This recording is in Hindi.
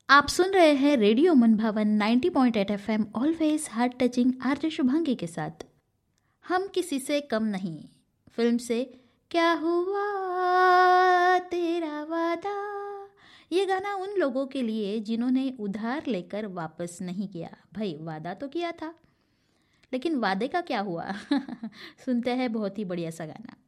आप सुन रहे हैं रेडियो मनभावन 90.8 FM always heart touching RJ Shubhangi के साथ। हम किसी से कम नहीं फिल्म से क्या हुआ तेरा वादा। ये गाना उन लोगों के लिए जिन्होंने उधार लेकर वापस नहीं किया। भाई वादा तो किया था, लेकिन वादे का क्या हुआ? सुनते हैं बहुत ही बढ़िया सा गाना।